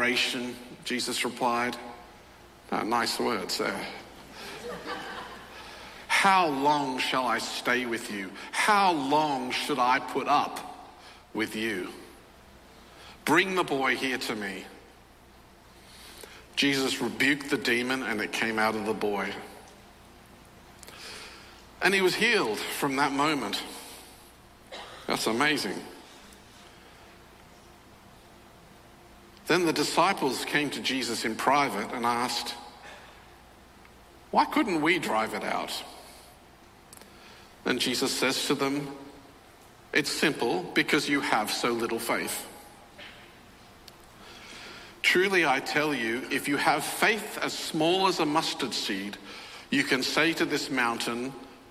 generation, Jesus replied. Oh, nice words there. How long shall I stay with you? How long should I put up with you? Bring the boy here to me. Jesus rebuked the demon and it came out of the boy. And he was healed from that moment. That's amazing. Then the disciples came to Jesus in private and asked, why couldn't we drive it out? And Jesus says to them, it's simple, because you have so little faith. Truly I tell you, if you have faith as small as a mustard seed, you can say to this mountain,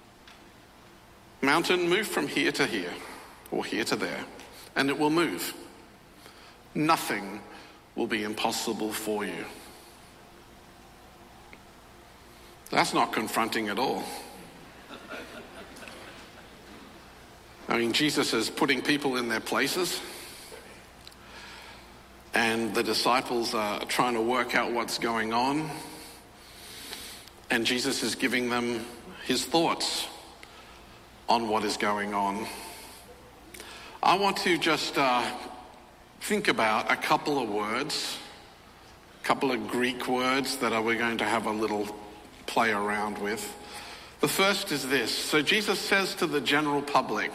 move from here to here, or here to there, and it will move. Nothing will be impossible for you. That's not confronting at all. I mean, Jesus is putting people in their places, and the disciples are trying to work out what's going on, and Jesus is giving them his thoughts on what is going on. I want to just think about a couple of words, a couple of Greek words that we're going to have a little play around with. The first is this. So Jesus says to the general public,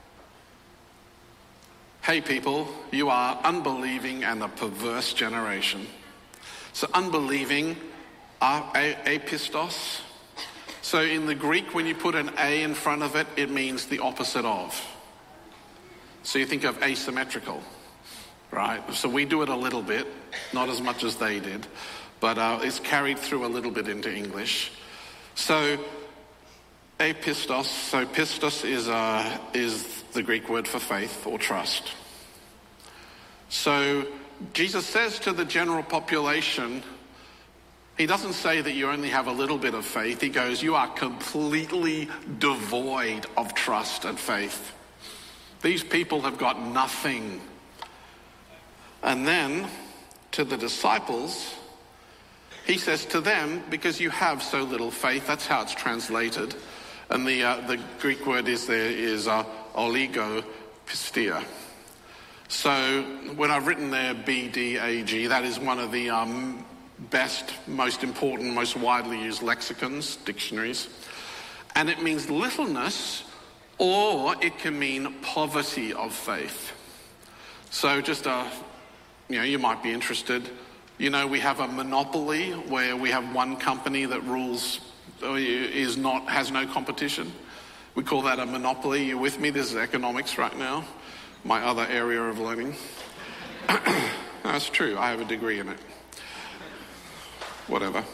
hey people, you are unbelieving and a perverse generation. So unbelieving, apistos. So in the Greek, when you put an A in front of it, it means the opposite of. So you think of asymmetrical, right? So we do it a little bit, not as much as they did, but it's carried through a little bit into English. So apistos, so pistos is the Greek word for faith or trust. So Jesus says to the general population, he doesn't say that you only have a little bit of faith. He goes, you are completely devoid of trust and faith. These people have got nothing. And then to the disciples, he says to them, because you have so little faith, that's how it's translated. And the Greek word is oligopistia. So when I've written there BDAG, that is one of the best, most important, most widely used lexicons, dictionaries. And it means littleness, or it can mean poverty of faith. So just you might be interested. You know, we have a monopoly where we have one company that rules, has no competition. We call that a monopoly. You with me? This is economics right now, my other area of learning. That's true. I have a degree in it. Whatever.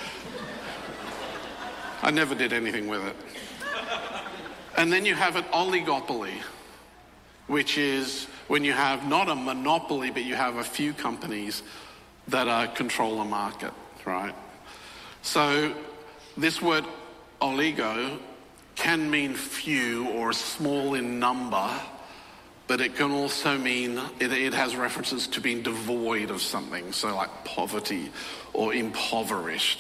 I never did anything with it. And then you have an oligopoly, which is when you have not a monopoly, but you have a few companies that control the market, right? So this word oligo can mean few or small in number, but it can also mean, it has references to being devoid of something, so like poverty or impoverished.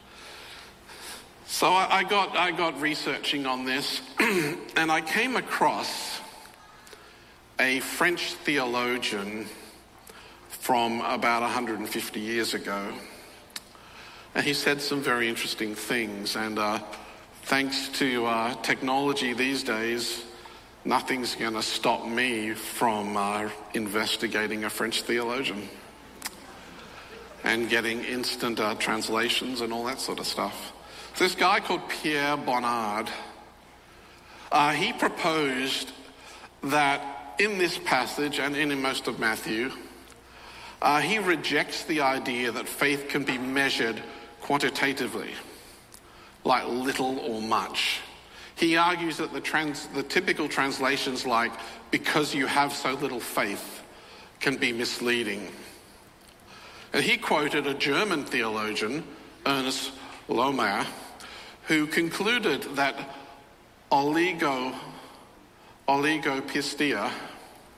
So I got researching on this, and I came across a French theologian from about 150 years ago. And he said some very interesting things, and thanks to technology these days, nothing's going to stop me from investigating a French theologian and getting instant translations and all that sort of stuff. So this guy called Pierre Bonnard, he proposed that in this passage and in most of Matthew, he rejects the idea that faith can be measured quantitatively, like little or much. He argues that the typical translations like, because you have so little faith, can be misleading. And he quoted a German theologian, Ernst Lohmeyer, who concluded that oligopistia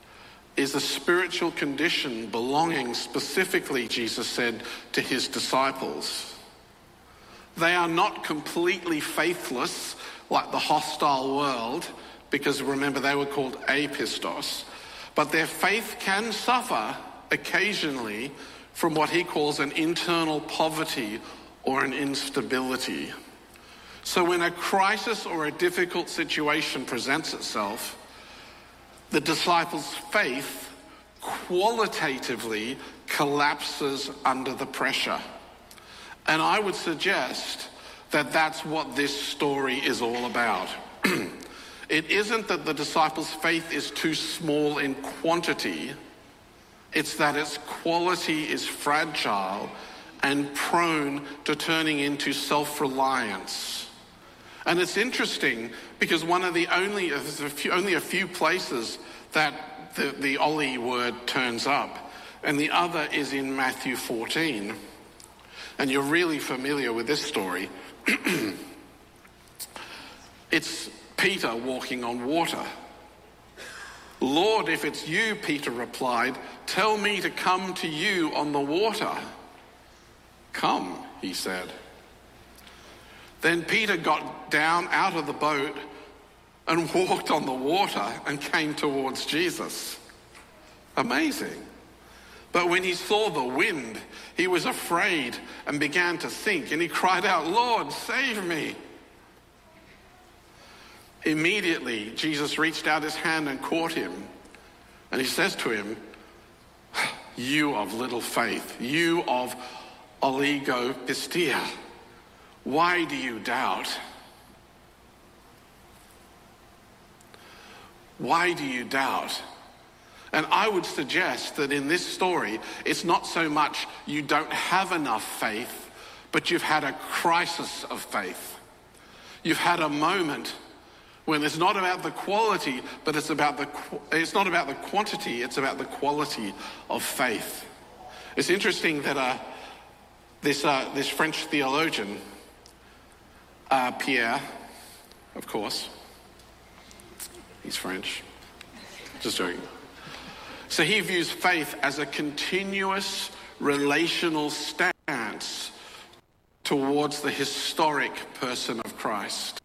is a spiritual condition belonging specifically, Jesus said, to his disciples. They are not completely faithless like the hostile world, because remember they were called apistos, but their faith can suffer occasionally from what he calls an internal poverty or an instability. So when a crisis or a difficult situation presents itself, the disciples' faith qualitatively collapses under the pressure. And I would suggest that that's what this story is all about. It isn't that the disciples' faith is too small in quantity, it's that its quality is fragile and prone to turning into self-reliance. And it's interesting because only a few places that the Ollie word turns up, and the other is in Matthew 14. And you're really familiar with this story. It's Peter walking on water. "Lord, if it's you," Peter replied, "tell me to come to you on the water." "Come," he said. Then Peter got down out of the boat and walked on the water and came towards Jesus. Amazing. But when he saw the wind, he was afraid and began to sink, and he cried out, "Lord, save me." Immediately, Jesus reached out his hand and caught him, and he says to him, "You of little faith, you of oligopistia, why do you doubt?" Why do you doubt? And I would suggest that in this story, it's not so much you don't have enough faith, but you've had a crisis of faith. You've had a moment when it's not about the quality, but it's not about the quantity, it's about the quality of faith. It's interesting that this French theologian, Pierre, of course, he's French, just joking. So he views faith as a continuous relational stance towards the historic person of Christ.